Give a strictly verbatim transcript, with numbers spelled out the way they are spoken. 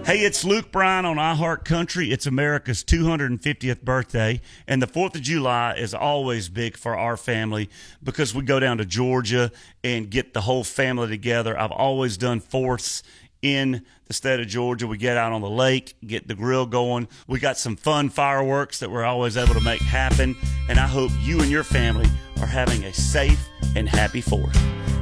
Hey, it's Luke Bryan on iHeart Country. It's America's two hundred fiftieth birthday, and the fourth of July is always big for our family because we go down to Georgia and get the whole family together. I've always done fourths in the state of Georgia. We get out on the lake, get the grill going. We got some fun fireworks that we're always able to make happen, and I hope you and your family are having a safe and happy fourth.